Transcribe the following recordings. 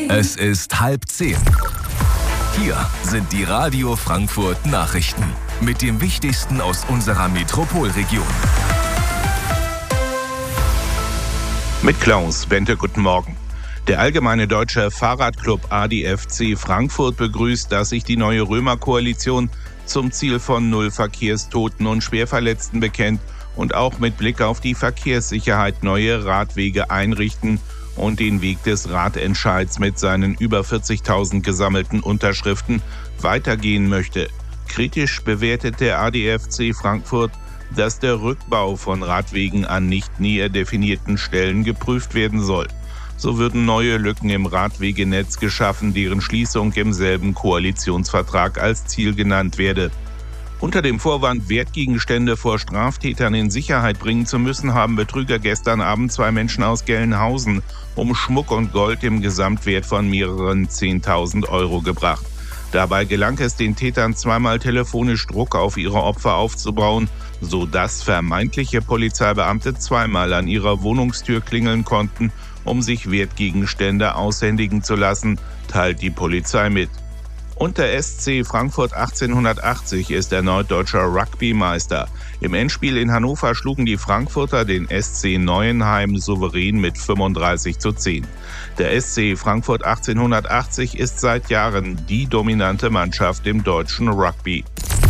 Es ist 9:30. Hier sind die Radio Frankfurt Nachrichten mit dem Wichtigsten aus unserer Metropolregion. Mit Klaus Bente, guten Morgen. Der Allgemeine Deutsche Fahrradclub ADFC Frankfurt begrüßt, dass sich die neue Römer-Koalition zum Ziel von 0 Verkehrstoten und Schwerverletzten bekennt und auch mit Blick auf die Verkehrssicherheit neue Radwege einrichten und den Weg des Radentscheids mit seinen über 40.000 gesammelten Unterschriften weitergehen möchte. Kritisch bewertet der ADFC Frankfurt, dass der Rückbau von Radwegen an nicht näher definierten Stellen geprüft werden soll. So würden neue Lücken im Radwegenetz geschaffen, deren Schließung im selben Koalitionsvertrag als Ziel genannt werde. Unter dem Vorwand, Wertgegenstände vor Straftätern in Sicherheit bringen zu müssen, haben Betrüger gestern Abend 2 Menschen aus Gelnhausen um Schmuck und Gold im Gesamtwert von mehreren 10.000 Euro gebracht. Dabei gelang es den Tätern zweimal telefonisch Druck auf ihre Opfer aufzubauen, sodass vermeintliche Polizeibeamte zweimal an ihrer Wohnungstür klingeln konnten, um sich Wertgegenstände aushändigen zu lassen, teilt die Polizei mit. Und der SC Frankfurt 1880 ist erneut deutscher Rugby-Meister. Im Endspiel in Hannover schlugen die Frankfurter den SC Neuenheim souverän mit 35:10. Der SC Frankfurt 1880 ist seit Jahren die dominante Mannschaft im deutschen Rugby.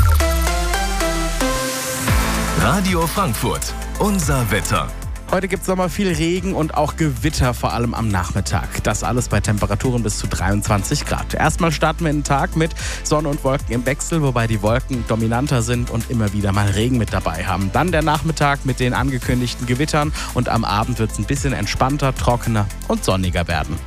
Radio Frankfurt, unser Wetter. Heute gibt es nochmal viel Regen und auch Gewitter, vor allem am Nachmittag. Das alles bei Temperaturen bis zu 23 Grad. Erstmal starten wir den Tag mit Sonne und Wolken im Wechsel, wobei die Wolken dominanter sind und immer wieder mal Regen mit dabei haben. Dann der Nachmittag mit den angekündigten Gewittern und am Abend wird es ein bisschen entspannter, trockener und sonniger werden.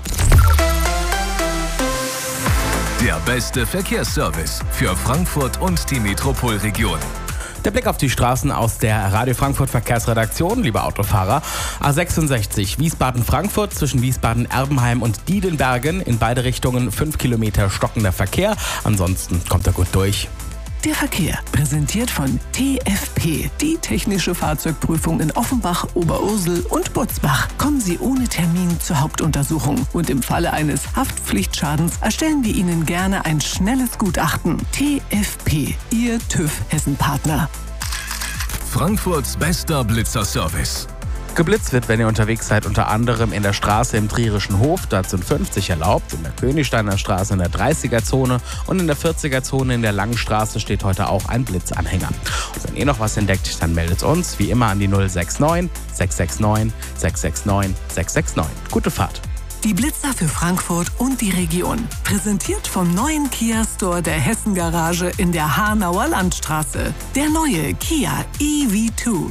Der beste Verkehrsservice für Frankfurt und die Metropolregion. Der Blick auf die Straßen aus der Radio Frankfurt Verkehrsredaktion, liebe Autofahrer. A66 Wiesbaden-Frankfurt zwischen Wiesbaden-Erbenheim und Diedenbergen. In beide Richtungen 5 Kilometer stockender Verkehr. Ansonsten kommt er gut durch. Der Verkehr, präsentiert von TFP, die technische Fahrzeugprüfung in Offenbach, Oberursel und Butzbach. Kommen Sie ohne Termin zur Hauptuntersuchung und im Falle eines Haftpflichtschadens erstellen wir Ihnen gerne ein schnelles Gutachten. TFP, Ihr TÜV-Hessen-Partner. Frankfurts bester Blitzerservice. Geblitzt wird, wenn ihr unterwegs seid, unter anderem in der Straße im Trierischen Hof, da sind 50 erlaubt, in der Königsteiner Straße in der 30er-Zone und in der 40er-Zone in der Langen Straße steht heute auch ein Blitzanhänger. Und wenn ihr noch was entdeckt, dann meldet uns, wie immer, an die 069 669 669 669. Gute Fahrt! Die Blitzer für Frankfurt und die Region. Präsentiert vom neuen Kia Store der Hessen Garage in der Hanauer Landstraße. Der neue Kia EV2.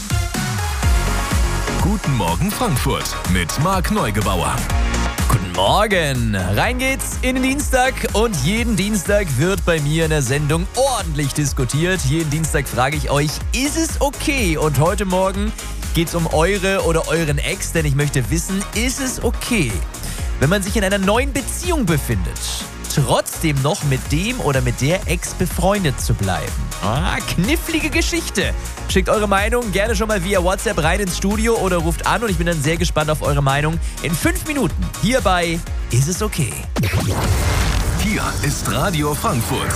Guten Morgen Frankfurt mit Marc Neugebauer. Guten Morgen. Rein geht's in den Dienstag und jeden Dienstag wird bei mir in der Sendung ordentlich diskutiert. Jeden Dienstag frage ich euch, ist es okay? Und heute Morgen geht's um eure oder euren Ex, denn ich möchte wissen, ist es okay, wenn man sich in einer neuen Beziehung befindet, trotzdem noch mit dem oder mit der Ex befreundet zu bleiben? Knifflige Geschichte. Schickt eure Meinung gerne schon mal via WhatsApp rein ins Studio oder ruft an und ich bin dann sehr gespannt auf eure Meinung in 5 Minuten. Hierbei ist es okay. Hier ist Radio Frankfurt.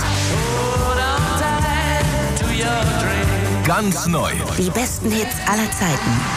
Ganz neu. Die besten Hits aller Zeiten.